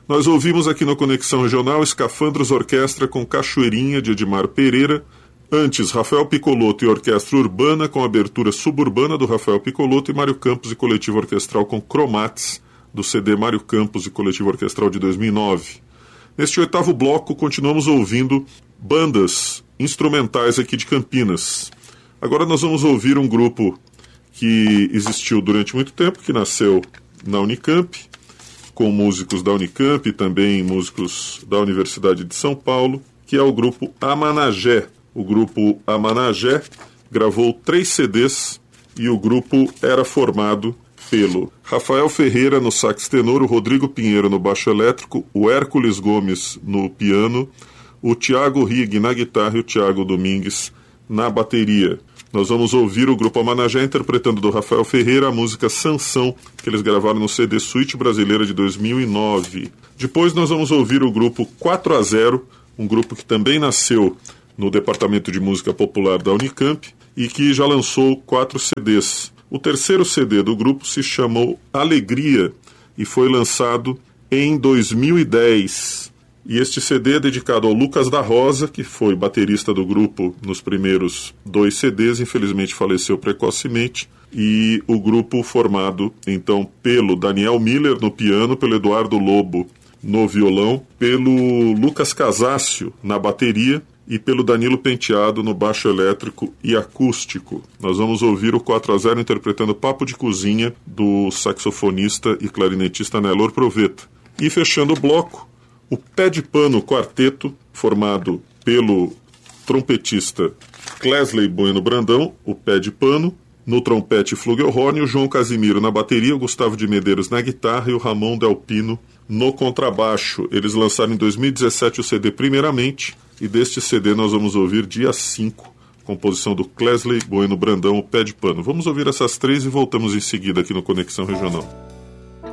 Nós ouvimos aqui no Conexão Regional Escafandros Orquestra com Cachoeirinha, de Edmar Pereira. Antes, Rafael Piccolotto e Orquestra Urbana com abertura suburbana do Rafael Piccolotto e Mário Campos e Coletivo Orquestral com Cromates, do CD Mário Campos e Coletivo Orquestral de 2009. Neste oitavo bloco, continuamos ouvindo bandas instrumentais aqui de Campinas. Agora nós vamos ouvir um grupo que existiu durante muito tempo, que nasceu na Unicamp, com músicos da Unicamp e também músicos da Universidade de São Paulo, que é o grupo Amanagé. O grupo Amanagé gravou 3 CDs e o grupo era formado pelo Rafael Ferreira no sax tenor, o Rodrigo Pinheiro no baixo elétrico, o Hércules Gomes no piano, o Thiago Rigg na guitarra e o Thiago Domingues na bateria. Nós vamos ouvir o grupo Amanagé interpretando do Rafael Ferreira a música Sansão, que eles gravaram no CD Suíte Brasileira de 2009. Depois nós vamos ouvir o grupo 4-0, um grupo que também nasceu no Departamento de Música Popular da Unicamp e que já lançou 4 CDs. O terceiro CD do grupo se chamou Alegria e foi lançado em 2010. E este CD é dedicado ao Lucas da Rosa, que foi baterista do grupo nos primeiros 2 CDs, infelizmente faleceu precocemente, e o grupo formado então pelo Daniel Miller no piano, pelo Eduardo Lobo no violão, pelo Lucas Casácio na bateria e pelo Danilo Penteado no baixo elétrico e acústico. Nós vamos ouvir o 4-0 interpretando Papo de Cozinha do saxofonista e clarinetista Nelor Proveta. E fechando o bloco, o Pé de Pano Quarteto, formado pelo trompetista Clesley Bueno Brandão, o Pé de Pano, no trompete Flugelhorn, o João Casimiro na bateria, o Gustavo de Medeiros na guitarra e o Ramon Del Pino no contrabaixo. Eles lançaram em 2017 o CD Primeiramente, e deste CD nós vamos ouvir Dia 5, composição do Clesley Bueno Brandão, o Pé de Pano. Vamos ouvir essas 3 e voltamos em seguida aqui no Conexão Regional.